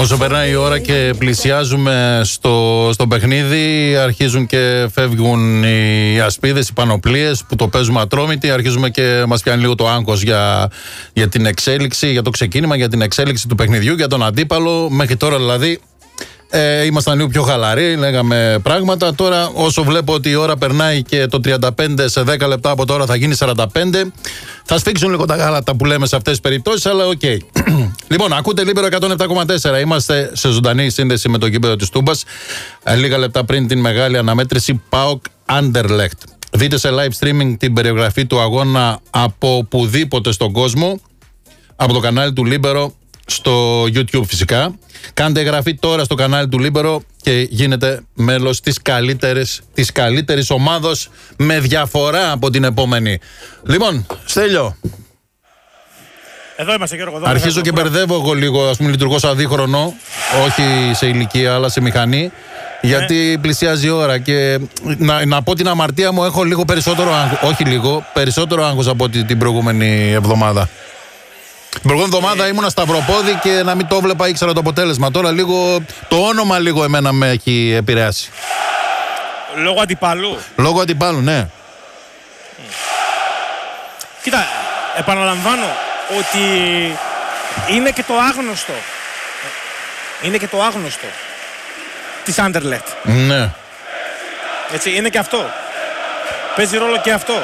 Όσο περνάει η ώρα και πλησιάζουμε στο παιχνίδι, αρχίζουν και φεύγουν οι ασπίδες, οι πανοπλίες που το παίζουμε ατρόμητοι. Αρχίζουμε και μας πιάνει λίγο το άγχος για την εξέλιξη, για το ξεκίνημα, για την εξέλιξη του παιχνιδιού, για τον αντίπαλο. Μέχρι τώρα δηλαδή ήμασταν λίγο πιο χαλαροί, λέγαμε πράγματα. Τώρα, όσο βλέπω ότι η ώρα περνάει και το 35 σε 10 λεπτά από τώρα θα γίνει 45, θα σφίξουν λίγο τα γάλατα που λέμε σε αυτές τις περιπτώσεις, αλλά οκ. Λοιπόν, ακούτε Λίμπερο 107,4. Είμαστε σε ζωντανή σύνδεση με το γήπεδο της Τούμπας. Λίγα λεπτά πριν την μεγάλη αναμέτρηση ΠΑΟΚ Anderlecht. Δείτε σε live streaming την περιγραφή του αγώνα από οπουδήποτε στον κόσμο, από το κανάλι του Λίμπερο στο YouTube φυσικά. Κάντε εγγραφή τώρα στο κανάλι του Λίμπερο και γίνετε μέλος της καλύτερης ομάδος με διαφορά από την επόμενη. Λοιπόν, Στέλιο. Εδώ είμαστε, Γιώργο. Αρχίζω και μπερδεύω εγώ λίγο, ας πούμε, λειτουργώ σαν δίχρονο, όχι σε ηλικία αλλά σε μηχανή, γιατί πλησιάζει η ώρα και να πω την αμαρτία μου, έχω λίγο περισσότερο άγχος, όχι λίγο, περισσότερο άγχος από την προηγούμενη εβδομάδα. Την προηγούμενη εβδομάδα ήμουνα σταυροπόδι και να μην το βλέπα, ήξερα το αποτέλεσμα. Τώρα λίγο, το όνομα λίγο εμένα με έχει επηρεάσει. Λόγω αντιπάλου. Λόγω αντιπάλου, ναι. Κοίτα, επαναλαμβάνω ότι είναι και το άγνωστο. Είναι και το άγνωστο της Anderlecht. Ναι. Έτσι, είναι και αυτό. Παίζει ρόλο και αυτό.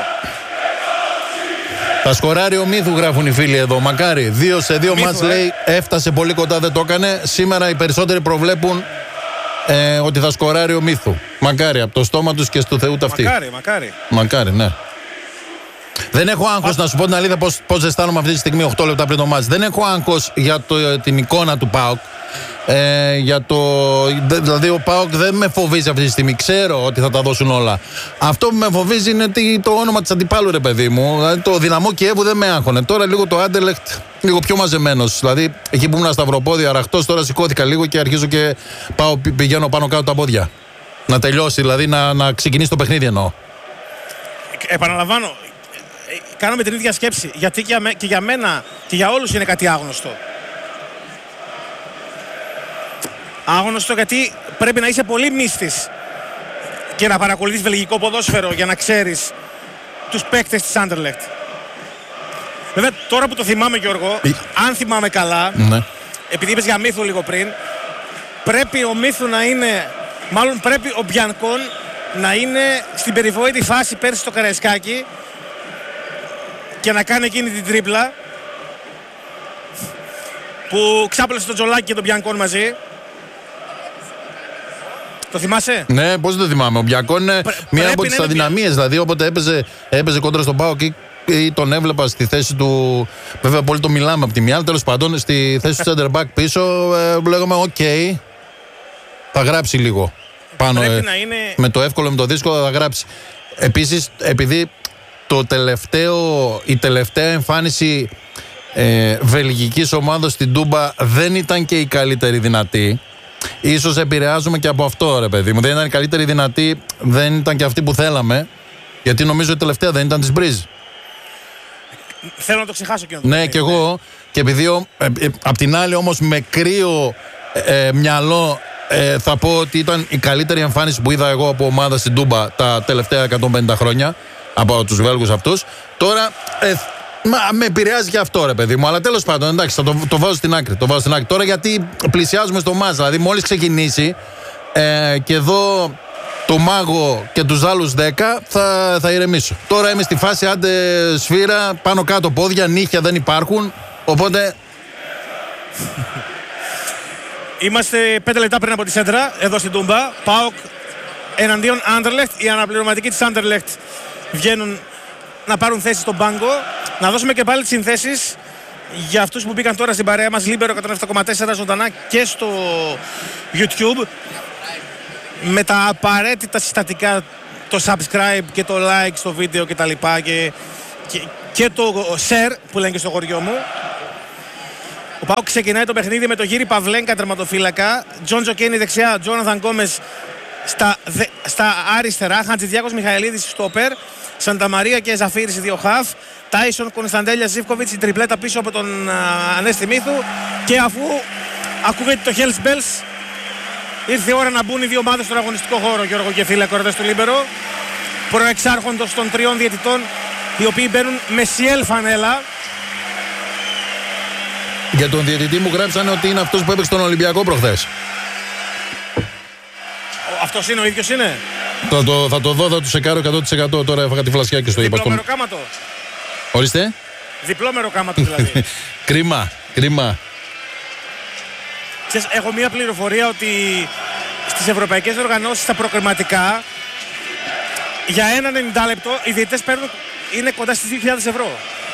Τα σκοράριο μύθου γράφουν οι φίλοι εδώ. Μακάρι. 2 σε 2 μάτς λέει. Έφτασε πολύ κοντά, δεν το έκανε. Σήμερα οι περισσότεροι προβλέπουν ότι θα σκοράριο μύθου. Μακάρι. Από το στόμα τους και στο Θεού ταυτί. Μακάρι, ναι. Δεν έχω άγχος, να σου πω την αλήθεια, πώς αισθάνομαι αυτή τη στιγμή 8 λεπτά πριν το μάτς. Δεν έχω άγχος για την εικόνα του ΠΑΟΚ. Δηλαδή ο ΠΑΟΚ δεν με φοβίζει αυτή τη στιγμή. Ξέρω ότι θα τα δώσουν όλα. Αυτό που με φοβίζει είναι το όνομα της αντιπάλου, ρε παιδί μου. Δηλαδή, το Δυναμό Κιέβου δεν με άγχωνε. Τώρα λίγο το Anderlecht λίγο πιο μαζεμένος. Δηλαδή εκεί που ήμουν σταυροπόδι, αραχτός, τώρα σηκώθηκα λίγο και αρχίζω και πηγαίνω πάνω κάτω τα πόδια. Να τελειώσει, δηλαδή να ξεκινήσει το παιχνίδι εννοώ. Επαναλαμβάνω. Κάνουμε την ίδια σκέψη. Γιατί και για μένα και για όλους είναι κάτι άγνωστο. Άγνωστο γιατί πρέπει να είσαι πολύ μύστης και να παρακολουθείς βελγικό ποδόσφαιρο για να ξέρεις τους παίκτες της Anderlecht. Βέβαια τώρα που το θυμάμαι, Γιώργο, αν θυμάμαι καλά, ναι. Επειδή είπες για μύθο λίγο πριν, πρέπει ο μύθο να είναι, μάλλον πρέπει ο Μπιανκόν να είναι στην περιβόητη φάση πέρσι στο Καραϊσκάκι και να κάνει εκείνη την τρίπλα που ξάπλωσε τον Τζολάκη και τον Μπιανκόν μαζί. Το θυμάσαι? Ναι, πώς δεν το θυμάμαι. Ο Μπιανκόν είναι μία από τις αδυναμίες. Δηλαδή, όποτε έπαιζε κόντρα στον ΠΑΟΚ ή τον έβλεπα στη θέση του. Βέβαια, πολύ το μιλάμε από τη μία. Τέλος πάντων, στη θέση του center back πίσω, λέγαμε: οκ, θα γράψει λίγο. Πάνω με το εύκολο, με το δύσκολο θα γράψει. Επίσης, επειδή η τελευταία εμφάνιση βελγικής ομάδας στην Τούμπα δεν ήταν και η καλύτερη δυνατή. Ίσως επηρεάζουμε και από αυτό, ρε παιδί μου. Δεν ήταν η καλύτερη δυνατή, δεν ήταν και αυτή που θέλαμε. Γιατί νομίζω η τελευταία δεν ήταν της Μπρίζ. Θέλω να το ξεχάσω και να το ναι, και εγώ. Και επειδή απ' την άλλη όμως με κρύο μυαλό θα πω ότι ήταν η καλύτερη εμφάνιση που είδα εγώ από ομάδα στην Τούμπα τα τελευταία 150 χρόνια. Από τους Βέλγους αυτούς. Τώρα με επηρεάζει και αυτό, ρε παιδί μου. Αλλά τέλος πάντων, εντάξει, θα το βάζω στην άκρη. Τώρα γιατί πλησιάζουμε στο μάτς. Δηλαδή, μόλις ξεκινήσει και εδώ το Μάγο και τους άλλους 10 θα ηρεμήσω. Τώρα είμαι στη φάση, άντε σφύρα, πάνω κάτω πόδια, νύχια δεν υπάρχουν. Οπότε. Είμαστε 5 λεπτά πριν από τη σέντρα, εδώ στην Τούμπα. ΠΑΟΚ εναντίον Anderlecht. Οι αναπληρωματικοί της Anderlecht βγαίνουν να πάρουν θέση στον πάγκο. Να δώσουμε και πάλι τις συνθέσεις για αυτούς που μπήκαν τώρα στην παρέα μας. Λίμπερο 107,4 ζωντανά και στο YouTube. Με τα απαραίτητα συστατικά, το subscribe και το like στο βίντεο κτλ. Και το share που λένε και στο χωριό μου. Ο ΠΑΟΚ ξεκινάει το παιχνίδι με το Γύρι Παυλένκα τερματοφύλακα. Τζον Τζοκένι δεξιά, Τζόναθαν Γκόμες στα αριστερά. Χατζηδιάκος Μιχαηλίδης στόπερ. Σανταμαρία και Ζαφίρης οι δύο χαφ. Τάισον, Κωνσταντέλια, Ζίβκοβιτς, η τριπλέτα πίσω από τον Ανέστη Μύθου. Και αφού Ακούγεται το Hells Bells. Ήρθε η ώρα να μπουν οι δύο ομάδες στον αγωνιστικό χώρο, Γιώργο και φίλε κορδές του Λίμπερο. Προεξάρχοντος των τριών διαιτητών, οι οποίοι μπαίνουν με σιέλ φανέλα. Για τον διαιτητή μου γράψανε ότι είναι αυτός που έπαιξε τον Ολυμπιακό προχθές. Αυτός είναι, ο ίδιος είναι. Θα το δω, θα του σεκάρω 100%. Τώρα έφαγα τη φλασιά και στο είπα. Διπλό μεροκάματο. Ορίστε. Διπλό μεροκάματο δηλαδή. Κρίμα. Ξέρεις, έχω μία πληροφορία ότι στις ευρωπαϊκές οργανώσεις τα προκριματικά για ένα 90 λεπτό οι διαιτητές παίρνουν, είναι κοντά στις 2.000 ευρώ.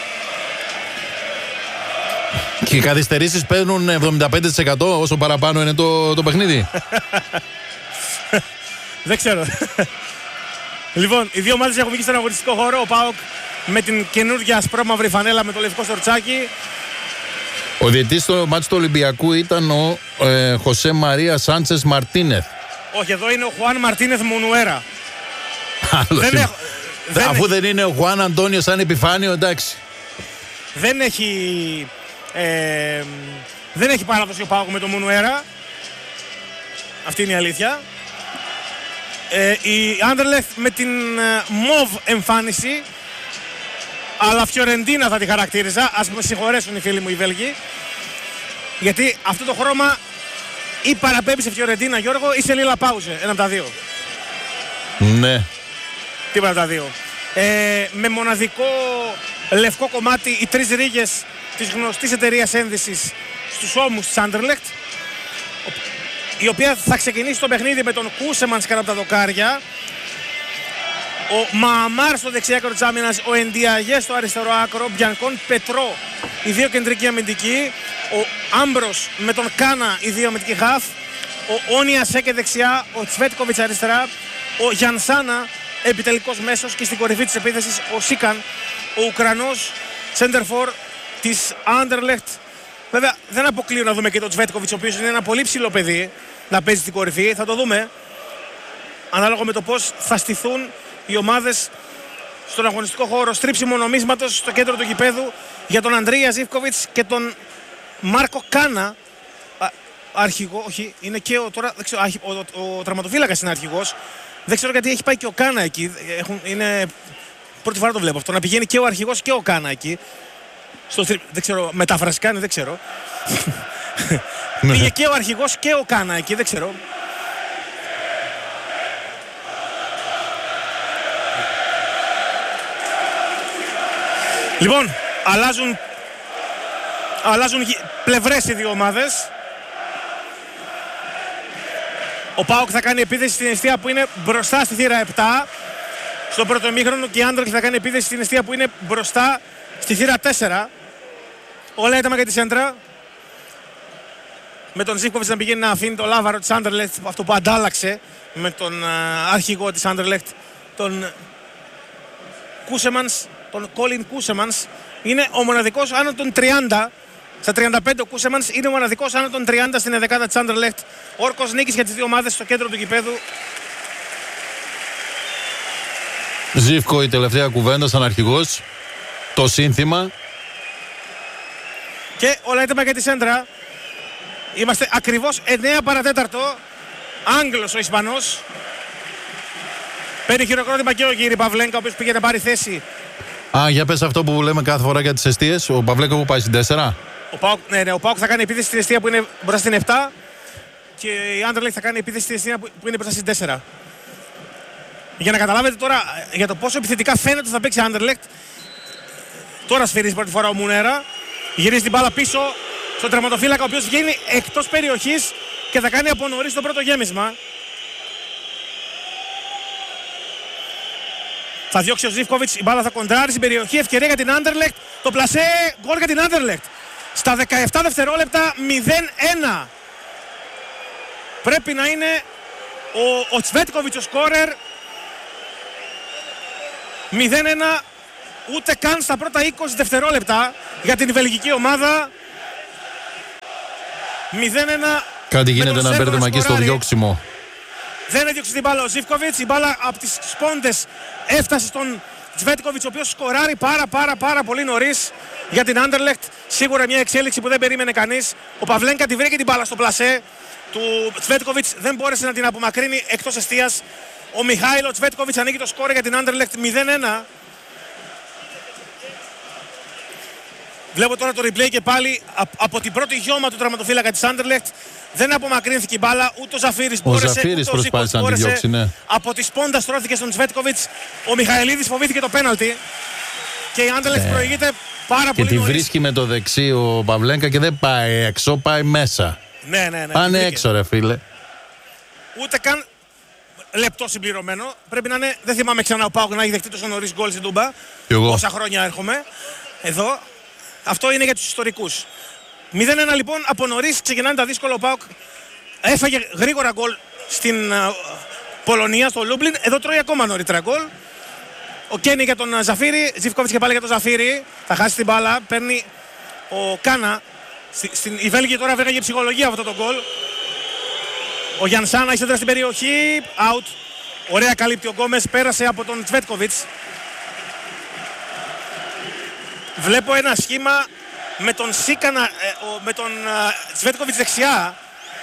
Και οι καθυστερήσεις παίρνουν 75% όσο παραπάνω είναι το παιχνίδι. Δεν ξέρω. Λοιπόν, οι δύο ομάδες έχουν βγει στον αγωνιστικό χώρο. Ο ΠΑΟΚ με την καινούργια ασπρόμαυρη φανέλα με το λευκό σορτσάκι. Ο διαιτητής στο μάτσο του Ολυμπιακού ήταν ο Χωσέ Μαρία Σάντσες Μαρτίνεθ. Όχι, εδώ είναι ο Χουάν Μαρτίνεθ Μουνουέρα. Αφού δεν είναι ο Χουάν Αντώνιο σαν επιφάνειο, εντάξει. Δεν έχει παράδοση ο ΠΑΟΚ με τον Μουνουέρα. Αυτή είναι η αλήθεια. Η Άντερλεχτ με την μοβ εμφάνιση, αλλά Φιωρεντίνα θα τη χαρακτήριζα. Ας με συγχωρέσουν οι φίλοι μου οι Βέλγοι, γιατί αυτό το χρώμα ή παραπέμπει σε Φιωρεντίνα, Γιώργο, ή σε Λίλα Πάουζε. Ένα από τα δύο. Ναι. Τίποτα από τα δύο. Με μοναδικό λευκό κομμάτι οι τρεις ρίγες της γνωστής εταιρείας ένδυσης στους ώμους της Άντερλεχτ, η οποία θα ξεκινήσει το παιχνίδι με τον Κούσεμανς κατά τα δοκάρια, ο Μααμάρ στο δεξιά άκρο της άμυνας, ο Εντιαγέ στο αριστερό άκρο, Μπιανκόν Πετρό οι δύο κεντρικοί αμυντικοί, ο Άμπρος με τον Κάνα οι δύο αμυντικοί χαφ, ο Όνια Σέκε δεξιά, ο Τσβέτκοβιτς αριστερά, ο Γιανσάνα επιτελικός μέσος και στην κορυφή της επίθεσης ο Σίκαν, ο Ουκρανός σέντερφορ της Άντερλεχτ. Βέβαια δεν αποκλείω να δούμε και τον Τσβέτκοβιτς, ο οποίος είναι ένα πολύ ψηλό παιδί, να παίζει στην κορυφή. Θα το δούμε ανάλογα με το πώς θα στηθούν οι ομάδες στον αγωνιστικό χώρο. Στρίψιμο νομίσματος στο κέντρο του γηπέδου για τον Ανδρία Ζίβκοβιτς και τον Μάρκο Κάνα. Αρχηγό, όχι, είναι και τώρα, δεν ξέρω, ο τραυματοφύλακας είναι αρχηγός. Δεν ξέρω γιατί έχει πάει και ο Κάνα εκεί. Είναι πρώτη φορά το βλέπω αυτό, να πηγαίνει και ο αρχηγός και ο Κάνα εκεί. Δεν ξέρω, μετάφραση κάνει, δεν ξέρω. Πήγε και ο αρχηγός και ο Κάνα εκεί, δεν ξέρω. Λοιπόν, αλλάζουν πλευρές οι δύο ομάδες. Ο ΠΑΟΚ θα κάνει επίθεση στην εστία που είναι μπροστά στη θύρα 7 στο πρώτο ημίχρονο και η Άντερλεχτ θα κάνει επίθεση στην εστία που είναι μπροστά στη θύρα 4. Ο Λέιταμα για τη σέντρα. Με τον Ζίβκοβιτς να πηγαίνει να αφήνει το λάβαρο της Άντερλεχτ, αυτό που αντάλλαξε με τον αρχηγό της Άντερλεχτ, τον Κούσεμανς, τον Κόλιν Κούσεμανς. Είναι ο μοναδικός άνω των 30. Στα 35 ο Κούσεμανς είναι ο μοναδικός άνω των 30 στην εδεκάδα της Άντερλεχτ. Όρκος νίκης για τις δύο ομάδες στο κέντρο του γηπέδου. Ζίβκο η τελευταία κουβέντα σαν αρχηγός. Το σύνθημα. Και ο Λέιτεμα για τη σέντρα. Είμαστε ακριβώς 9 παρατέταρτο. Άγγλος ο Ισπανός. Παίρνει χειροκρότημα και ο Γύρι Παυλέγκα, ο οποίος πήγε να πάρει θέση. Για πες αυτό που λέμε κάθε φορά για τις εστίες. Ο Παυλέγκα που πάει στην 4. Ο ΠΑΟΚ θα κάνει επίθεση στην εστία που είναι μπροστά στην 7. Και η Άντερλεχτ θα κάνει επίθεση στην εστία που είναι μπροστά στην 4. Για να καταλάβετε τώρα για το πόσο επιθετικά φαίνεται ότι θα παίξει η Άντερλεχτ. Τώρα σφυρίζει πρώτη φορά ο Μουνέρα. Γυρίζει την μπάλα πίσω στον τερματοφύλακα, ο οποίος βγαίνει εκτός περιοχής και θα κάνει από νωρίς το πρώτο γέμισμα. Θα διώξει ο Ζίβκοβιτς, η μπάλα θα κοντράρει στην περιοχή, ευκαιρία για την Άντερλεχτ. Το πλασέ, γκολ για την Άντερλεχτ. Στα 17 δευτερόλεπτα 0-1. Πρέπει να είναι ο Τσβέτκοβιτς ο σκόρερ. 0-1. Ούτε καν στα πρώτα 20 δευτερόλεπτα για την βελγική ομάδα. 0-1. Κάτι γίνεται να μπέρδεμα εκεί στο διώξιμο. Δεν έδιωξε την μπάλα ο Ζίβκοβιτς. Η μπάλα από τις σπόντες έφτασε στον Τσβέτκοβιτς, ο οποίος σκοράρει πάρα πολύ νωρίς. για την Anderlecht. Σίγουρα μια εξέλιξη που δεν περίμενε κανείς. Ο Παβλένκα τη βρήκε την μπάλα στο πλασέ του Τσβέτκοβιτς, δεν μπόρεσε να την απομακρύνει εκτός εστίας. Ο Μιχάιλο Τσβέτκοβιτς ανοίγει το σκόρ για την Anderlecht 0-1. Βλέπω τώρα το replay και πάλι από την πρώτη γιώμα του τραυματοφύλακα της Anderlecht. Δεν απομακρύνθηκε η μπάλα, ούτε ο Ζαφύρης μπόρεσε, ούτε ο Ζίκοβιτς μπόρεσε. Ναι. Από τη σπόντα στρώθηκε στον Τσβέτκοβιτς. Ο Μιχαηλίδης φοβήθηκε το πέναλτι. Και η Anderlecht προηγείται πάρα πολύ νωρίς. Και τη νωρίς. βρίσκει με το δεξί ο Παβλένκα και δεν πάει έξω, πάει μέσα. Ναι. Πάνε έξω, ρε φίλε. Ούτε καν λεπτό συμπληρωμένο. Πρέπει να είναι, δεν θυμάμαι ξανά ο ΠΑΟΚ να έχει δεχτεί τόσο νωρίς γκολ στην Τούμπα. Πόσα χρόνια έρχομαι εδώ. Αυτό είναι για τους ιστορικούς. 0-1 λοιπόν, από νωρίς ξεκινάνε τα δύσκολα. Ο ΠΑΟΚ έφαγε γρήγορα γκολ στην Πολωνία, στο Λούμπλιν. Εδώ τρώει ακόμα νωρίτερα γκολ. Ο Κένι για τον Ζαφύρη, Ζιβκόβιτς και πάλι για τον Ζαφύρη. Θα χάσει την μπάλα, παίρνει ο Κάνα. Οι Βέλγοι τώρα βρήκαν ψυχολογία αυτό το γκολ. Ο Γιανσάνα έχει στην περιοχή, out. Ωραία καλύπτει ο Γκόμες, πέρασε από τον Τσβέτκοβιτς. Βλέπω ένα σχήμα με τον Σίκανα, με τον Τσβέτκοβιτς δεξιά.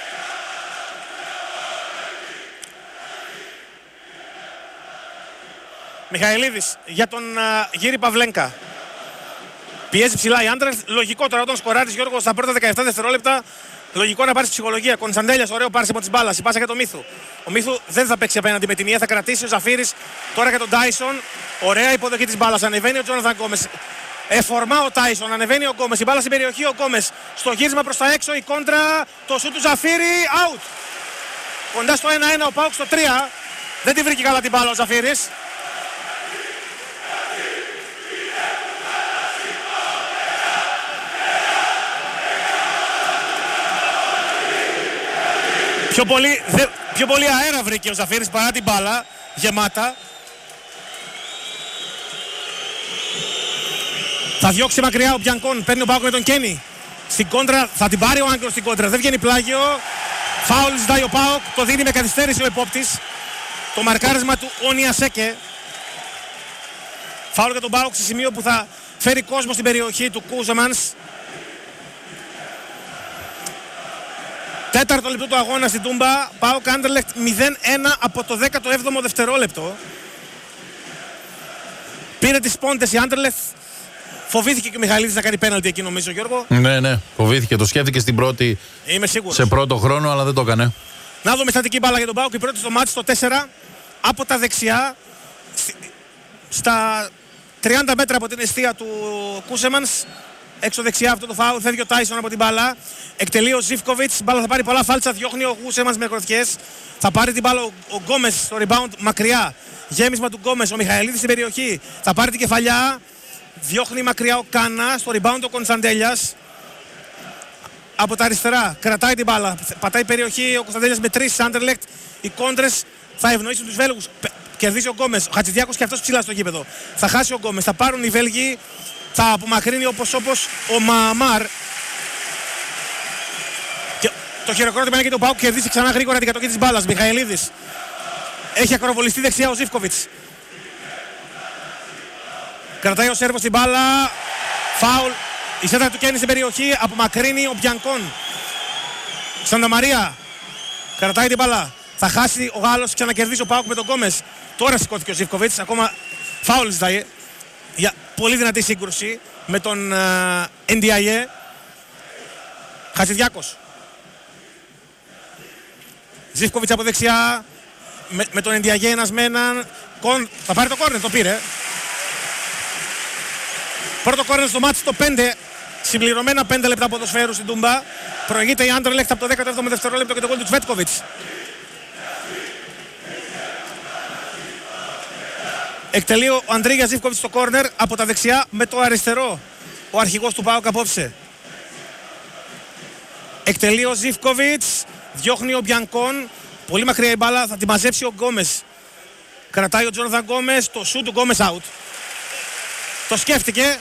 Μιχαηλίδης για τον Γύρι Παβλένκα. Πιέζει ψηλά η Anderlecht. Λογικό τώρα όταν σκοράρεις, Γιώργο, στα πρώτα 17 δευτερόλεπτα. Λογικό να πάρεις ψυχολογία. Κωνσταντέλιας, ωραίο πάρσιμο της μπάλας. Η πάσα για τον Μίθου. Ο Μίθου δεν θα παίξει απέναντι με τη μία, θα κρατήσει ο Ζαφύρης. Τώρα για τον Τάισον. Ωραία υποδοχή της μπάλας. Ανεβαίνει ο Τζόναθαν Γκόμες. Εφορμά ο Τάισον. Ανεβαίνει ο Γκόμες. Η μπάλα στην περιοχή. Ο Γκόμες στο γύρισμα προς τα έξω. Η κόντρα. Το σουτ του Ζαφύρη. Out. Κοντά στο 1-1 ο ΠΑΟΚ στο 3. Δεν τη βρήκε καλά την μπάλα ο Ζαφύρης. Πιο πολύ αέρα βρήκε ο Ζαφύρης παρά την μπάλα γεμάτα. Θα διώξει μακριά ο Μπιανκόν, παίρνει ο ΠΑΟΚ με τον Κένι. Στην κόντρα, θα την πάρει ο Άγγελος στην κόντρα, δεν βγαίνει πλάγιο. Φάουλ ζητάει ο ΠΑΟΚ, το δίνει με καθυστέρηση ο επόπτης. Το μαρκάρισμα του Ονιασέκε. Φάουλ για τον ΠΑΟΚ σε σημείο που θα φέρει κόσμο στην περιοχή του Κούζεμανς. Τέταρτο λεπτό του αγώνα στην Τούμπα. ΠΑΟΚ Anderlecht 0-1 από το 17ο δευτερόλεπτο. Πήρε τις πόντες η Anderlecht. Φοβήθηκε και ο Μιχαηλίδης να κάνει πέναλτι εκεί, νομίζω, Γιώργο. Ναι, φοβήθηκε. Το σκέφτηκε στην πρώτη. Είμαι σίγουρος. Σε πρώτο χρόνο, αλλά δεν το έκανε. Να δούμε στατική μπάλα για τον ΠΑΟΚ. Η πρώτη στο μάτι στο 4. Από τα δεξιά. Στα 30 μέτρα από την εστία του Κούσεμανς. Έξω δεξιά αυτό το φάουλ, φεύγει ο Τάισον από την μπάλα. Εκτελεί ο Ζιβκόβιτς. Μπάλα θα πάρει πολλά φάλτσα. Διώχνει ο Κούσεμανς με κροθιές. Θα πάρει την μπάλα ο Γκόμες στο rebound μακριά. Γέμισμα του Γκόμες. Ο Μιχαηλίδης στην περιοχή. Θα πάρει την κεφαλιά. Διώχνει μακριά ο Κάνα. Στο rebound ο Κωνσταντέλιας. Από τα αριστερά κρατάει την μπάλα. Πατάει περιοχή ο Κωνσταντέλιας με 3 Anderlecht. Οι κόντρες θα ευνοήσουν τους Βέλγους. Κερδίζει ο Γκόμες. Ο Χατζηδιάκος και αυτός ψηλά στο γήπεδο. Θα χάσει ο Γκόμες. Θα πάρουν οι Βέλγοι. Θα απομακρύνει όπως ο Μααμάρ. Και το χειροκρότημα είναι και το ΠΑΟΚ κερδίσει ξανά γρήγορα την κατοχή της μπάλας. Μιχαηλίδης. Έχει ακροβολιστεί δεξιά ο Ζιβκόβιτς. Κρατάει ο Σέρβος την μπάλα. Φάουλ. Η σέντρα του Κένι στην περιοχή. Απομακρύνει ο Μπιανκόν. Σανταμαρία. Κρατάει την μπάλα. Θα χάσει ο Γάλλος. Ξανακερδίσει ο ΠΑΟΚ με τον Γκόμες. Τώρα σηκώθηκε ο Ζιβκόβιτς. Ακόμα φάουλ ζητάει. Για πολύ δυνατή σύγκρουση με τον NDIE. Χατζηδιάκος. Ζιβκόβιτς από δεξιά. Με τον NDIE ένας με έναν. Θα πάρει το κόρνερ, το πήρε. Πρώτο κόρνερ στο μάτι στο 5. Συμπληρωμένα 5 λεπτά ποδοσφαίρου στην Τούμπα. Προηγείται η Anderlecht από το 17ο δευτερόλεπτο και το γκολ του Τσβέτκοβιτς. Εκτελεί ο Αντρίγια Ζιβκόβιτς στο κόρνερ από τα δεξιά με το αριστερό. Ο αρχηγός του ΠΑΟΚ απόψε. Εκτελεί ο Ζιβκόβιτς. Διώχνει ο Μπιανκόν. Πολύ μακριά η μπάλα. Θα τη μαζέψει ο Γκόμες. Κρατάει ο Τζόναθαν Γκόμες. Το σουτ του Γκόμες out. Το σκέφτηκε.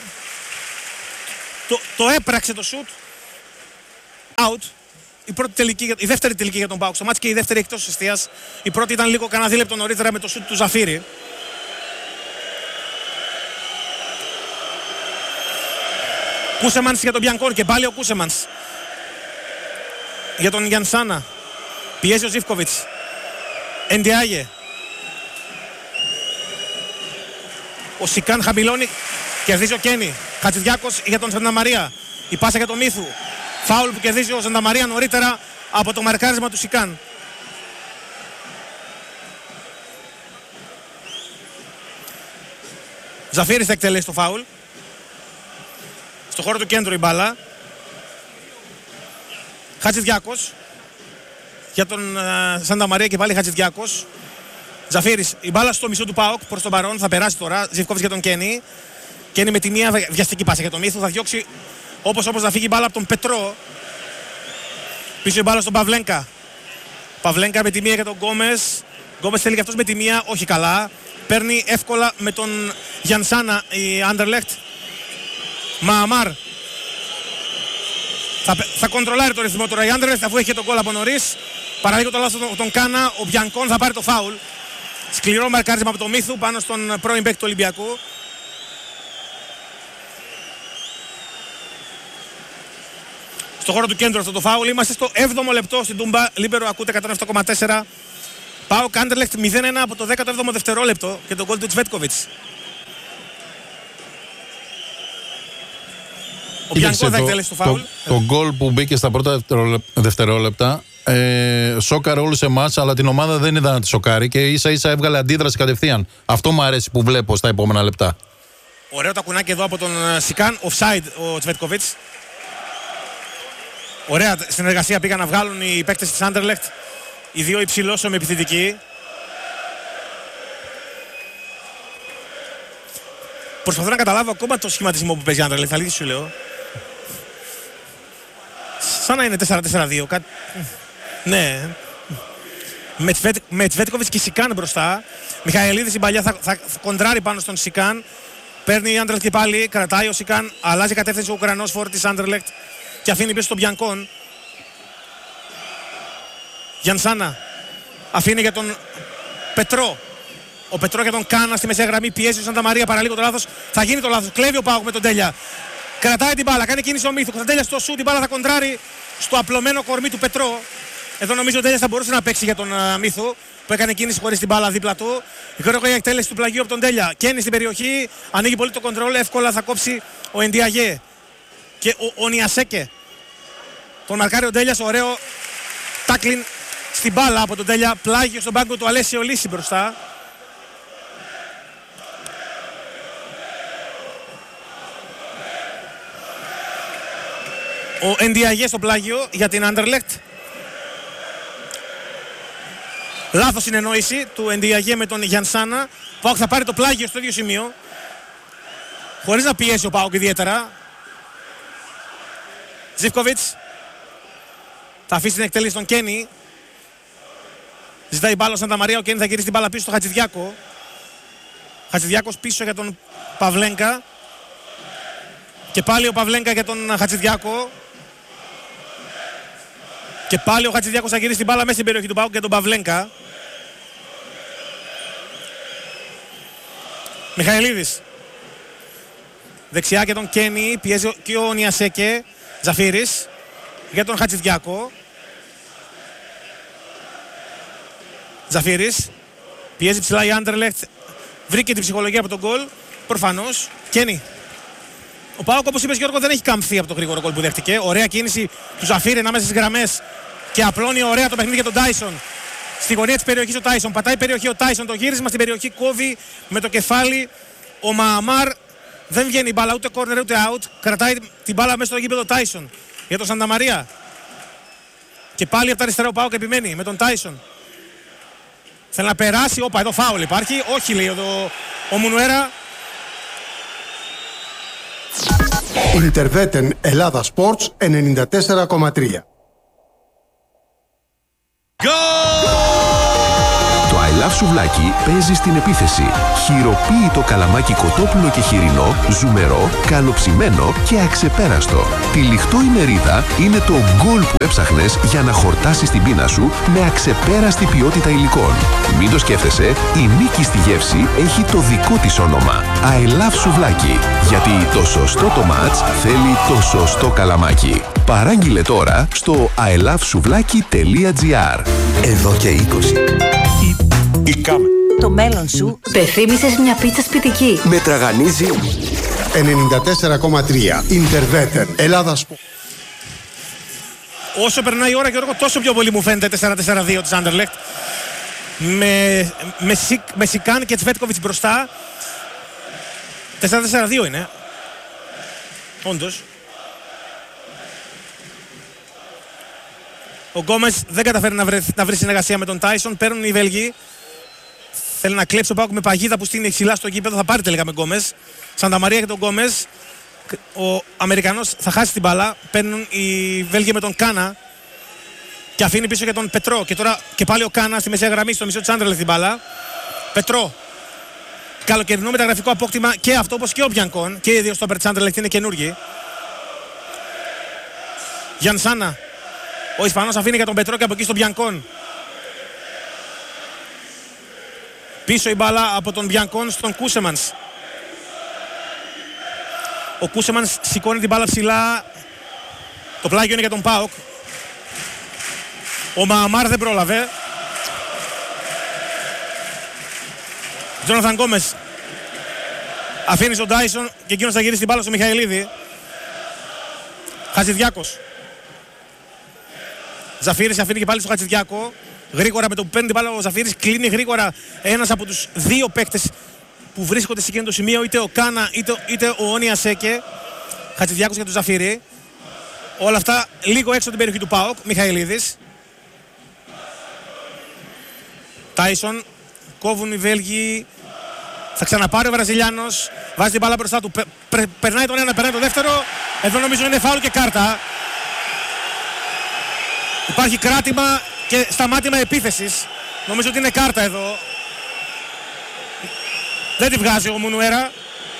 Το έπραξε το σουτ. Out. Η δεύτερη τελική για τον ΠΑΟΚ στο μάτς και η δεύτερη εκτός εστίας. Η πρώτη ήταν λίγο κανένα δίλεπτο νωρίτερα με το σουτ του Ζαφύρη. Κούσεμανς για τον Μπιανκόν και πάλι ο Κούσεμανς για τον Γιανσάνα. Πιέζει ο Ζίβκοβιτς. Εντιάγε. Ο Σικάν χαμηλώνει. Κερδίζει ο Κένι. Χατζηδιάκος για τον Σανταμαρία. Η πάσα για τον Μίθου. Φάουλ που κερδίζει ο Σανταμαρία νωρίτερα από το μαρκάρισμα του Σικάν. Ζαφύρης θα εκτελέσει το φάουλ. Στο χώρο του κέντρου η μπάλα. Χατζηδιάκος για τον Σανταμαρία και πάλι Χατζηδιάκος. Ζαφύρης, η μπάλα στο μισό του ΠΑΟΚ προς τον παρόν, θα περάσει τώρα. Ζιβκόβιτς για τον Κένι. Κένι με τη μία βιαστική πάσα για τον Μίθου, θα διώξει όπως να φύγει η μπάλα από τον Πετρό. Πίσω η μπάλα στον Παυλένκα. Παυλένκα με τη μία για τον Γκόμες. Γκόμες θέλει και αυτός με τη μία, όχι καλά. Παίρνει εύκολα με τον Γιανσάνα η Άντερλεχτ. Μααμάρ. Θα κοντρολάρει το ρυθμό τώρα η Άντερλεχτ αφού έχει τον γκολ από νωρίς. Παραλίγο το λάθος τον Κάνα, ο Μπιανκόν θα πάρει το φάουλ. Σκληρό μαρκάρισμα από το Μίθου πάνω στον πρώην παίκτη του Ολυμπιακού. Στο χώρο του κέντρου αυτό το φάουλ. Είμαστε στο 7ο λεπτό στην Τούμπα. Λίμπερο ακούτε 107,4. ΠΑΟΚ Άντερλεχτ 0-1 από το 17ο δευτερόλεπτο και τον γκολ του Τσβέτκοβιτς. Ο Μπιανκόν θα εκτελέσει το φάουλ. Το γκολ που μπήκε στα πρώτα δευτερόλεπτα σόκαρε όλους εμάς, αλλά την ομάδα δεν είδα να τη σοκάρει και ίσα ίσα έβγαλε αντίδραση κατευθείαν. Αυτό μου αρέσει που βλέπω στα επόμενα λεπτά. Ωραίο τακουνάκι εδώ από τον Σικάν. Offside ο Τσβέτκοβιτς. Ωραία συνεργασία πήγαν να βγάλουν οι παίκτες της Άντερλεχτ. Οι δύο υψηλόσωμοι επιθετικοί. Προσπαθώ να καταλάβω ακόμα το σχηματισμό που παίζει η Άντερλεχτ. Αλήθεια σου λέω. Σαν να είναι 4-4-2. Ναι. Με Τσβέτκοβιτς και Σικάν μπροστά. Μιχαηλίδης η παλιά θα κοντράρει πάνω στον Σικάν. Παίρνει η Άντερλεχτ και πάλι. Κρατάει ο Σικάν. Αλλάζει κατεύθυνση ο Ουκρανός φόρ της Άντερλεχτ. Και αφήνει πίσω τον Μπιανκόν. Γιανσάνα. Αφήνει για τον Πετρό. Ο Πετρό για τον Κάνα στη μεσαία γραμμή. Πιέζει ο Σανταμαρία. Παραλίγο το λάθος. Θα γίνει το λάθος. Κλέβει ο ΠΑΟΚ με τον Τέλια. Κρατάει την μπάλα. Κάνει κίνηση ο Μίθου. Θα τέλεια στο σου. Την μπάλα θα κοντράρει στο απλωμένο κορμί του Πετρό. Εδώ νομίζω ο Τέλια θα μπορούσε να παίξει για τον Μίθου που έκανε κίνηση χωρίς την μπάλα δίπλα του. Η γρήγορη εκτέλεση του πλαγίου από τον Τέλια. Καίνει στην περιοχή. Ανοίγει πολύ το κοντρόλ. Εύκολα θα κόψει ο Εντιαγέ. Και ο Νιασέκε. Τον μαρκάρει ο Τέλιας. Ωραίο τάκλιν στην μπάλα από τον Τέλια. Πλάγιο στον πάγκο του Αλέσιο Λύση μπροστά. Ο Εντιαγέ στο πλάγιο για την Άντερλεχτ. Λάθος συνεννόηση του Εντιαγέ με τον Γιανσάνα. Ο ΠΑΟΚ θα πάρει το πλάγιο στο ίδιο σημείο. Χωρίς να πιέσει ο ΠΑΟΚ ιδιαίτερα. Ζίβκοβιτς. Θα αφήσει την εκτέλεση στον Κένι. Ζητάει μπάλα ο Σανταμαρία. Ο Κένι θα γυρίσει την μπάλα πίσω στο Χατζηδιάκο. Χατζηδιάκος πίσω για τον Παυλένκα. Και πάλι ο Παυλένκα για τον Χατζηδιάκο. Και πάλι ο Χατζηδιάκος θα γυρίσει την μπάλα μέσα στην περιοχή του ΠΑΟΚ για τον Παυλένκα. Μιχαηλίδης. Δεξιά και τον Κένι. Πιέζει και ο Νιασέκε. Ζαφύρης για τον Χατζηδιάκο. Ζαφύρης. Πιέζει ψηλά η Άντερλεχτ. Βρήκε την ψυχολογία από τον γκολ. Προφανώς. Κένι. Ο ΠΑΟΚ, όπως είπες Γιώργο, δεν έχει καμφθεί από το γρήγορο γκολ που δέχτηκε. Ωραία κίνηση του Ζαφύρη ανάμεσα στις γραμμές. Και απλώνει ωραία το παιχνίδι για τον Τάισον. Στη γωνία της περιοχής ο Τάισον. Πατάει περιοχή ο Τάισον. Το γύρισμα στην περιοχή κόβει με το κεφάλι ο Μααμάρ. Δεν βγαίνει η μπάλα ούτε corner ούτε out. Κρατάει την μπάλα μέσα στο γήπεδο Τάισον για τον Σανταμαρία. Και πάλι από τα αριστερά ο ΠΑΟΚ επιμένει με τον Τάισον. Θέλει να περάσει. Όπα, εδώ φάουλ υπάρχει. Όχι, λέει ο Μουνουέρα. Ιντερβέτεν Ελλάδα Sports 94,3. Το I Love Σουβλάκι παίζει στην επίθεση. Χειροποίητο καλαμάκι κοτόπουλο και χοιρινό, ζουμερό, καλοψημένο και αξεπέραστο. Τυλιχτό ημερίδα είναι το γκολ που έψαχνες για να χορτάσεις την πείνα σου με αξεπέραστη ποιότητα υλικών. Μην το σκέφτεσαι, η νίκη στη γεύση έχει το δικό της όνομα. I love Σουβλάκι. Γιατί το σωστό το μάτς θέλει το σωστό καλαμάκι. Παράγγειλε τώρα στο ilovesouβλaki.gr. Εδώ και 20. Η Κάμε. Το μέλλον σου δεν θύμισες μια πίτσα σπιτική. Με τραγανίζει 94,3 Ιντερβέτεν Ελλάδας. Όσο περνάει η ώρα, Γιώργο, τόσο πιο πολύ μου φαίνεται 4-4-2 της Anderlecht. Με Σικάν και Τσβέτκοβιτς μπροστά. 4-4-2 είναι. Όντως. Ο Γκόμες δεν καταφέρει να βρει συνεργασία με τον Τάισον. Παίρνουν οι Βέλγοι. Θέλει να κλέψει ο Πάοκ με παγίδα που στείνει ψηλά στο γήπεδο. Θα πάρει τελικά με Γκόμες. Σανταμαρία και τον Γκόμες. Ο Αμερικανός θα χάσει την μπάλα. Παίρνουν οι Βέλγοι με τον Κάνα. Και αφήνει πίσω για τον Πετρό. Και τώρα και πάλι ο Κάνα στη μεσαία γραμμή στο μισό της Anderlecht την μπάλα. Πετρό. Καλοκαιρινό μεταγραφικό απόκτημα και αυτό, όπως και ο Μπιανκόν. Και οι δύο στόπερ της Anderlecht είναι καινούργοι. Γιανσάνα. Ο Ισπανός αφήνει για τον Πετρό και από εκεί στον Μπιανκόν. Πίσω η μπάλα από τον Μπιανκόν στον Κούσεμανς. Ο Κούσεμανς σηκώνει την μπάλα ψηλά. Το πλάγιο είναι για τον ΠΑΟΚ. Ο Μααμάρ δεν πρόλαβε. Τζόναθαν Γκόμες αφήνει στον Τάισον και εκείνος θα γυρίσει την μπάλα στο Μιχαηλίδη. Χατζηδιάκος. Ζαφύρης αφήνει και πάλι στο Χατζηδιάκο. Γρήγορα με το που παίρνει την μπάλα ο Ζαφύρης κλείνει γρήγορα ένας από τους δύο παίκτες που βρίσκονται σε εκείνο το σημείο, είτε ο Κάνα είτε ο Όνια Σέκε. Χατζηδιάκος για τον Ζαφύρη. Όλα αυτά λίγο έξω από την περιοχή του ΠΑΟΚ. Μιχαηλίδης. Τάισον. Κόβουν οι Βέλγοι. Θα ξαναπάρει ο Βραζιλιάνος. Βάζει την μπάλα μπροστά του. Περνάει τον ένα, περνάει τον δεύτερο. Εδώ νομίζω είναι φάουλ και κάρτα. Υπάρχει κράτημα και σταμάτημα επίθεσης. Νομίζω ότι είναι κάρτα εδώ. Δεν τη βγάζει ο Μουνουέρα.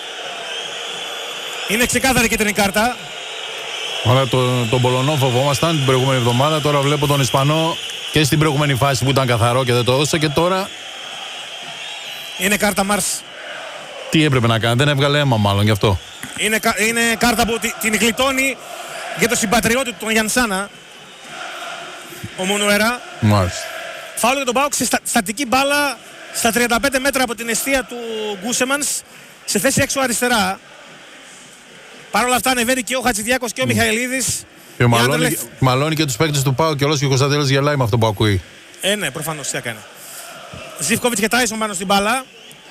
Είναι ξεκάθαρη κίτρινη κάρτα. Ωραία, τον Πολωνό φοβόμασταν την προηγούμενη εβδομάδα. Τώρα βλέπω τον Ισπανό και στην προηγούμενη φάση που ήταν καθαρό και δεν το έδωσε. Και τώρα είναι κάρτα Μάρς. Τι έπρεπε να κάνει, δεν έβγαλε αίμα μάλλον γι' αυτό. Είναι κάρτα που την γλιτώνει για το συμπατριώτη του, τον Γιανσάνα. Ο Μουνουέρα. Μάλιστα. Φάουλ για τον ΠΑΟΚ σε στατική μπάλα στα 35 μέτρα από την εστία του Γκούσεμανς, σε θέση έξω αριστερά. Παρ' όλα αυτά ανεβαίνει και ο Χατζηδιάκος και ο Μιχαηλίδης. Και μαλώνει και τους παίκτες του ΠΑΟΚ και όλος και ο Κωνσταντέλος γελάει με αυτό που ακούει. Ναι, προφανώς τι έκανε. Ζίβκοβιτς και Τάισον πάνω στην μπάλα.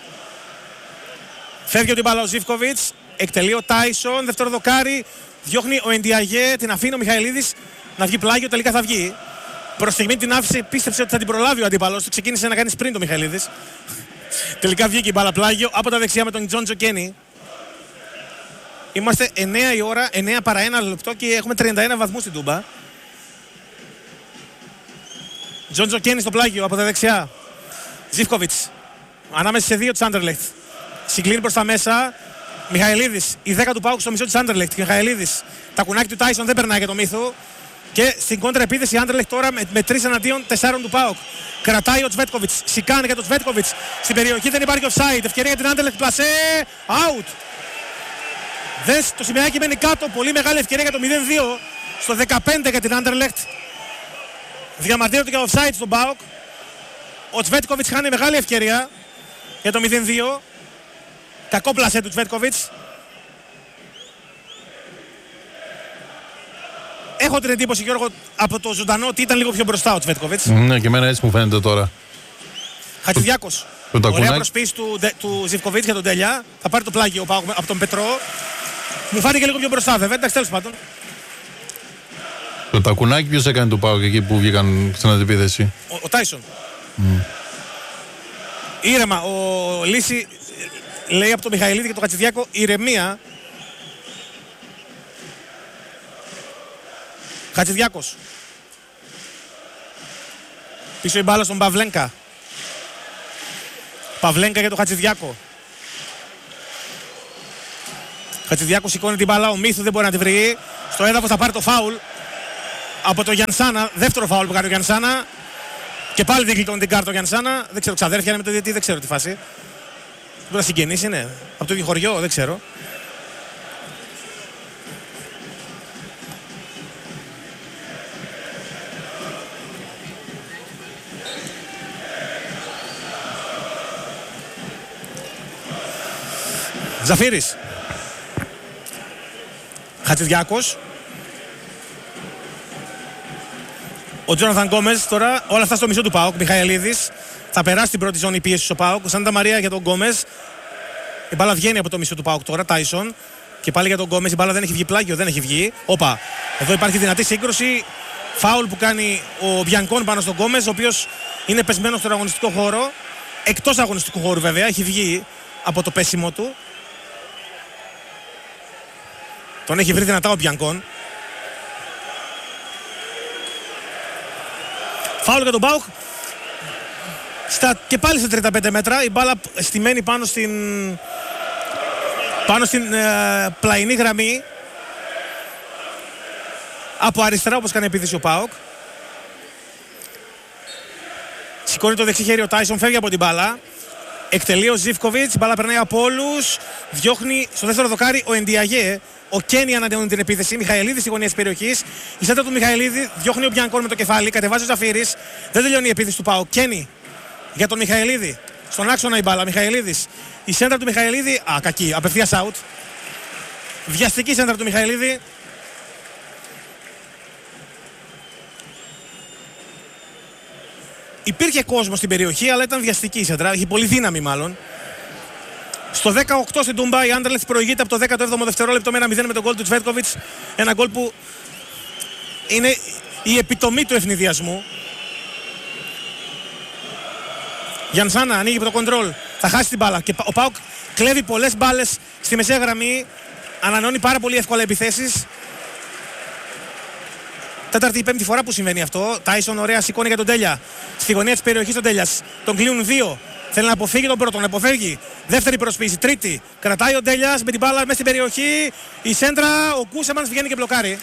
Φεύγει την μπάλα ο Ζίβκοβιτς. Εκτελεί ο Τάισον. Δεύτερο δοκάρι. Διώχνει ο Εντιαγέ. Την αφήνει ο Μιχαηλίδης να βγει πλάγιο. Τελικά θα βγει. Προς στιγμή την άφησε. Πίστεψε ότι θα την προλάβει ο αντίπαλος του. Ξεκίνησε να κάνει sprint ο Μιχαηλίδης. Τελικά βγήκε η μπάλα πλάγιο από τα δεξιά με τον Τζον Τζοκένι. Είμαστε 9 η ώρα, 9 παρά 1 λεπτό και έχουμε 31 βαθμούς στην Τούμπα. Τζον Τζοκένι στο πλάγιο από τα δεξιά. Ζίβκοβιτς ανάμεσα σε δύο της Anderlecht. Συγκλίνει προς τα μέσα. Μιχαηλίδης, η 10 του ΠΑΟΚ στο μισό της Anderlecht. Μιχαηλίδης, τα κουνάκι του Τάισον δεν περνάει για το μύθο. Και στην κόντρα επίθεση η Anderlecht τώρα με 3 εναντίον 4 του ΠΑΟΚ. Κρατάει ο Τσβέτκοβιτς. Σικάνε για τον Τσβέτκοβιτς. Στην περιοχή δεν υπάρχει offside. Ευκαιρία για την Anderlecht. Πλασέ. Out. Δες, το σημαίακι μένει κάτω. Πολύ μεγάλη ευκαιρία για το 0-2. Στο 15 για την Anderlecht. Διαμαρτύρονται για offside στον ΠΑΟΚ. Ο Τσβέτκοβιτς χάνει μεγάλη ευκαιρία για το 0-2. Κακό πλασέ του Τσβέτκοβιτς. Έχω την εντύπωση, Γιώργο, από το ζωντανό ότι ήταν λίγο πιο μπροστά ο Τσβέτκοβιτς. Ναι, και εμένα έτσι μου φαίνεται τώρα. Χατζηδιάκος. Ωραία προσποίηση του Ζιβκοβίτς για τον Τέλια. Θα πάρει το πλάγιο από τον Πετρό. Μου φάνηκε λίγο πιο μπροστά, βέβαια. Εντάξει, τέλος πάντων. Το τακουνάκι ποιος έκανε το ΠΑΟΚ εκεί που βγήκαν στην αντιπίθεση? Ο Τάισον. Ήρεμα. Ο Λύση λέει από τον Μιχαηλίδη και τον Χατζηδιάκο ηρεμία. Χατζηδιάκος. Πίσω η μπάλα στον Παυλένκα. Παυλένκα για τον Χατζηδιάκο. Χατζηδιάκο σηκώνει την μπάλα, ο Μίθου δεν μπορεί να τη βρει. Στο έδαφος θα πάρει το φάουλ από τον Γιανσάνα. Δεύτερο φάουλ που κάνει ο Γιανσάνα. Και πάλι δεν γλιτώνει την κάρτα ο Γιανσάνα. Δεν ξέρω, ξαδέρφια είναι με το διαιτητή, δεν ξέρω τι φάση. Μπορεί να συγγενείς είναι. Από το ίδιο χωριό, δεν ξέρω. Ζαφύρης. Χατζηδιάκος. Ο Τζόναθαν Γκόμεζ τώρα, όλα αυτά στο μισό του ΠΑΟΚ. Μιχαηλίδης θα περάσει την πρώτη ζώνη πίεση ο ΠΑΟΚ. Ο Σάντα Μαρία για τον Γκόμεζ. Η μπάλα βγαίνει από το μισό του ΠΑΟΚ τώρα. Τάισον. Και πάλι για τον Γκόμεζ. Η μπάλα δεν έχει βγει πλάγιο, δεν έχει βγει. Όπα. Εδώ υπάρχει δυνατή σύγκρουση. Φάουλ που κάνει ο Μπιανκόν πάνω στον Γκόμεζ, ο οποίος είναι πεσμένος στον αγωνιστικό χώρο. Εκτός αγωνιστικού χώρου βέβαια. Έχει βγει από το πέσιμο του. Τον έχει βρει δυνατά ο Μπιανκόν. Φάουλ για τον ΠΑΟΚ. Και πάλι στα 35 μέτρα. Η μπάλα στημένη πάνω στην πλαϊνή γραμμή. Από αριστερά όπως κάνει επίθεση ο ΠΑΟΚ. Σηκώνει το δεξί χέρι ο Τάισον, φεύγει από την μπάλα. Εκτελεί ο Ζίβκοβιτς, η μπάλα περνάει από όλους. Διώχνει στο δεύτερο δοκάρι ο Εντιαγέ. Ο Κένι αναντιώνει την επίθεση. Μιχαηλίδης στη γωνία της περιοχής. Η σέντρα του Μιχαηλίδη διώχνει ο Μπιανκόν με το κεφάλι. Κατεβάζει ο Ζαφύρης. Δεν τελειώνει η επίθεση του ΠΑΟΚ. Κένι για τον Μιχαηλίδη. Στον άξονα η μπάλα. Μιχαηλίδης. Η σέντρα του Μιχαηλίδη. Κακή. Απευθείας out. Βιαστική σέντρα του Μιχαηλίδη. Υπήρχε κόσμο στην περιοχή, αλλά ήταν βιαστική η σέντρα. Είχε πολύ δύναμη μάλλον. Στο 18 στην Τούμπα η Άντερλεχτ προηγείται από το 17ο δευτερόλεπτο με 1-0 με τον γκολ του Τσβέτκοβιτς. Ένα γκολ που είναι η επιτομή του ευνηδιασμού. Γιανσάνα ανοίγει από το κοντρόλ. Θα χάσει την μπάλα. Και ο ΠΑΟΚ κλέβει πολλές μπάλες στη μεσαία γραμμή. Ανανεώνει πάρα πολύ εύκολα επιθέσεις. Τέταρτη ή πέμπτη φορά που συμβαίνει αυτό. Τάισον ωραία σηκώνει για τον Τέλια. Στη γωνία της περιοχής τον Τέλιας. Τον κλείνουν δύο. Θέλει να αποφύγει τον πρώτον, να αποφεύγει. Δεύτερη προσποίηση, τρίτη. Κρατάει ο Ντέλιας με την μπάλα μέσα στην περιοχή. Η σέντρα, ο Κούσεμανς βγαίνει και μπλοκάρει.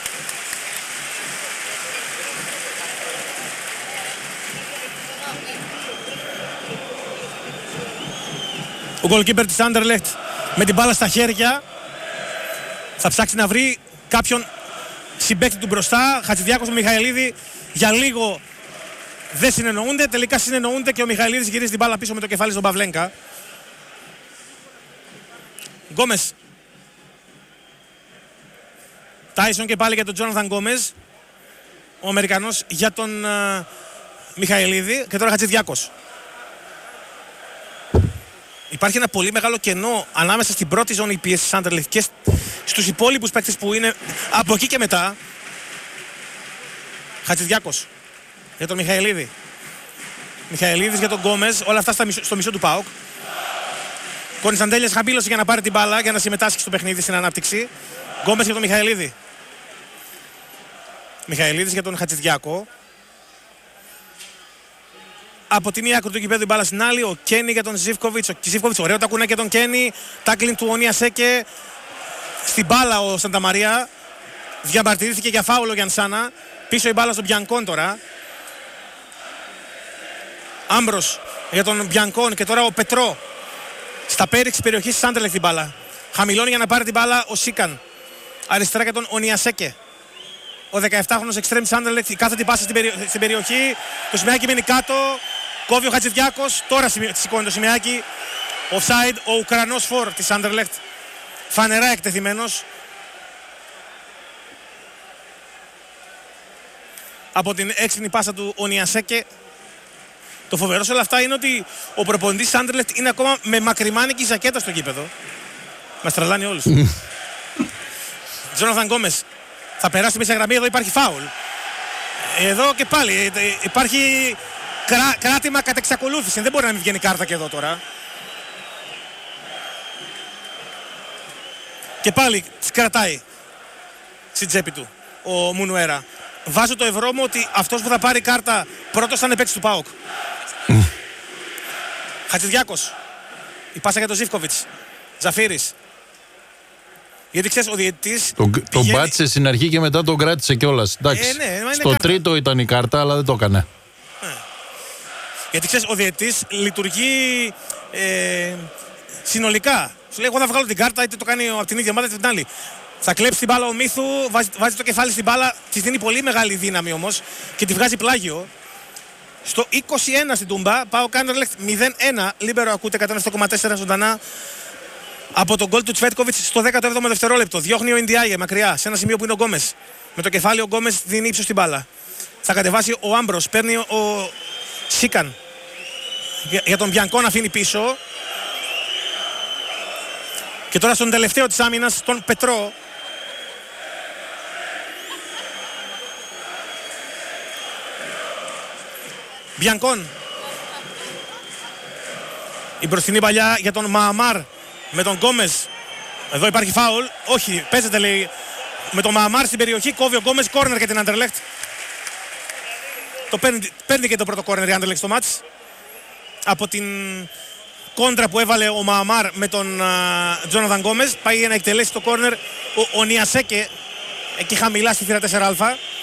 Ο γκολκίπερ της Άντερλεχτ με την μπάλα στα χέρια. Θα ψάξει να βρει κάποιον συμπαίκτη του μπροστά. Χατζηδιάκος με Μιχαηλίδη για λίγο δεν συνεννοούνται, τελικά συνεννοούνται και ο Μιχαηλίδης γυρίζει την μπάλα πίσω με το κεφάλι στον Παυλένκα. Γκόμες. Τάισον και πάλι για τον Τζόναθαν Γκόμεζ. Ο Αμερικανός για τον Μιχαηλίδη και τώρα Χατζηδιάκος. Υπάρχει ένα πολύ μεγάλο κενό ανάμεσα στην πρώτη ζώνη πίεσης της Άντερλεχτ και στους υπόλοιπους παίκτες που είναι από εκεί και μετά. Χατζηδιάκος για τον Μιχαηλίδη. Μιχαηλίδης για τον Γκόμεζ. Όλα αυτά στο μισό του ΠΑΟΚ. Κονισταντέλιας χαμήλωσε για να πάρει την μπάλα για να συμμετάσχει στο παιχνίδι στην ανάπτυξη. Γκόμεζ για τον Μιχαηλίδη. Μιχαηλίδης για τον Χατζηδιάκο. Από τη μία άκρη του γηπέδου η μπάλα στην άλλη. Ο Κένι για τον Ζίβκοβιτς. Ο Ζίβκοβιτς ωραίο τακουνάκι για τον Κένι. Τάκλιν του Ονιασέκε. Στην μπάλα ο Σανταμαρία. Διαμαρτυρήθηκε για φάουλο Γιανσάνα. Πίσω η μπάλα στον Μπιανκόν τώρα. Άμπρος για τον Μπιανκόν και τώρα ο Πετρό. Στα πέριξη της περιοχής της Άντερλεχτ την μπάλα. Χαμηλώνει για να πάρει την μπάλα ο Σίκαν. Αριστερά για τον Ονιασέκε. Ο 17χρονος εξτρέμ της Άντερλεχτ. Κάθεται πάσα στην περιοχή. Το σημαίακι μένει κάτω. Κόβει ο Χατζηδιάκος. Τώρα σηκώνει το σημαίακι. Offside ο Ουκρανός φορ της Άντερλεχτ. Φανερά εκτεθειμένος. Από την έξυπνη πάσα του Ονιασέκε. Το φοβερό σε όλα αυτά είναι ότι ο προπονητής της Άντερλεχτ είναι ακόμα με μακριμάνικη ζακέτα στο γήπεδο. Μας τρελάνει όλους. Τζόναθαν Γκόμεζ. Θα περάσει μέσα γραμμή, εδώ υπάρχει φάουλ. Εδώ και πάλι υπάρχει κράτημα κατά εξακολούθηση. Δεν μπορεί να μην βγαίνει κάρτα και εδώ τώρα. Και πάλι κρατάει στην τσέπη του ο Μουνουέρα. Βάζω το ευρώ μου ότι αυτός που θα πάρει κάρτα πρώτος θα είναι παίκτης του ΠΑΟΚ. Χατζηδιάκος. Η πάσα για τον Ζίβκοβιτς. Ζαφύρης. Γιατί ξέρεις, ο διαιτητής Τον πάτησε στην αρχή και μετά τον κράτησε κιόλας. Εντάξει. ναι, μα είναι στο κάρτα. τρίτο ήταν η κάρτα, αλλά δεν το έκανε. Γιατί ξέρεις, ο διαιτητής λειτουργεί συνολικά. Σου λέει: εγώ θα βγάλω την κάρτα, είτε το κάνει από την ίδια ομάδα είτε την άλλη. Θα κλέψει την μπάλα ο Μίθου, βάζει το κεφάλι στην μπάλα, της δίνει πολύ μεγάλη δύναμη όμως και τη βγάζει πλάγιο. Στο 21 στην Τούμπα, ΠΑΟΚ Άντερλεχτ 0-1. Λίμπερο ακούτε 107,4 ζωντανά. Από τον γκολ του Τσβέτκοβιτς στο 17ο δευτερόλεπτο. Διώχνει ο Ιντιάγε μακριά, σε ένα σημείο που είναι ο Γκόμες. Με το κεφάλι ο Γκόμες δίνει ύψος στην μπάλα. Θα κατεβάσει ο Άμπρος, παίρνει ο Σίκαν. Για τον Μπιανκό να αφήνει πίσω. Και τώρα στον τελευταίο της άμυνας, τον Πετρό. Μπιανκόν. Η μπροστινή παλιά για τον Μααμάρ με τον Γκόμες. Εδώ υπάρχει φάουλ. Όχι, παίζεται λέει με τον Μααμάρ στην περιοχή. Κόβει ο Γκόμες, κόρνερ για την Άντερλεχτ. Το παίρνει και το πρώτο κόρνερ η Άντερλεχτ στο μάτς. Από την κόντρα που έβαλε ο Μααμάρ με τον Τζόναθαν Γκόμες. Πάει για να εκτελέσει το κόρνερ ο Νιασέκε εκεί χαμηλά στη θύρα 4α.